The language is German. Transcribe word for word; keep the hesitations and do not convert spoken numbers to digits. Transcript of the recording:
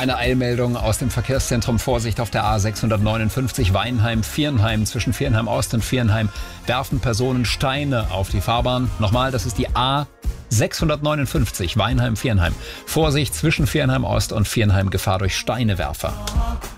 eine Eilmeldung aus dem Verkehrszentrum. Vorsicht auf der A sechshundertneunundfünfzig Weinheim-Viernheim. Zwischen Viernheim Ost und Viernheim werfen Personen Steine auf die Fahrbahn. Nochmal, das ist die A sechshundertneunundfünfzig Weinheim-Viernheim. Vorsicht zwischen Viernheim Ost und Viernheim, Gefahr durch Steinewerfer.